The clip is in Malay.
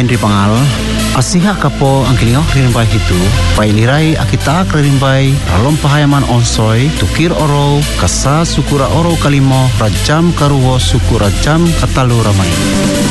Henry Pangal. Asiha kapo ang kilingok rinbay hitu, pailiray akita rinbay ralom pahayaman onsoy, tukir oro, kasa sukura oro kalimo, rajam karuwo sukura jam katalu ramay.